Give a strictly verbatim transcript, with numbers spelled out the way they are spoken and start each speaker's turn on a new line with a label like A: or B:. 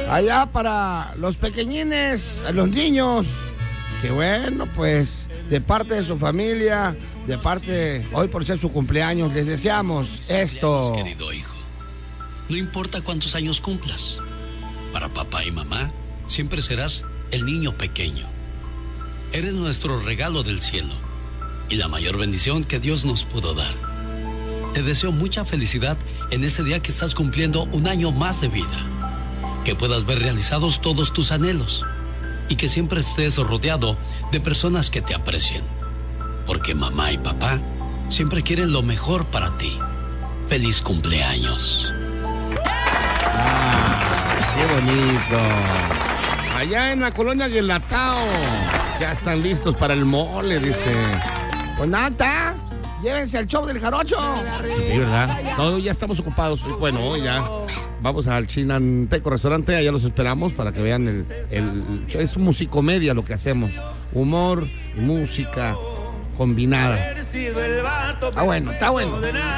A: Allá para los pequeñines, a los niños, que bueno, pues de parte de su familia, de parte, hoy por ser su cumpleaños, les deseamos esto.
B: Querido hijo, no importa cuántos años cumplas, para papá y mamá siempre serás el niño pequeño. Eres nuestro regalo del cielo y la mayor bendición que Dios nos pudo dar. Te deseo mucha felicidad en este día que estás cumpliendo un año más de vida. Que puedas ver realizados todos tus anhelos y que siempre estés rodeado de personas que te aprecien. Porque mamá y papá siempre quieren lo mejor para ti. ¡Feliz cumpleaños!
A: ¡Ah, qué bonito! Allá en la colonia Guelatao, ya están listos para el mole, dice. Pues nada, llévense al show del Jarocho. Sí, ¿verdad? Todos ya estamos ocupados. Bueno, ya vamos al Chinanteco Restaurante, allá los esperamos para que vean el, el, el es musicomedia lo que hacemos. Humor y música combinada. Ah, bueno, está bueno.